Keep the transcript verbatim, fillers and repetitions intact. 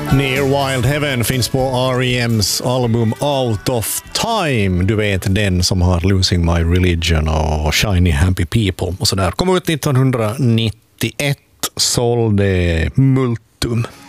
Near Wild Heaven finns på R E M's album Out of Time. Du vet, den som har Losing My Religion och Shiny Happy People och sådär. Kom ut nittonhundranittioett, sålde multum.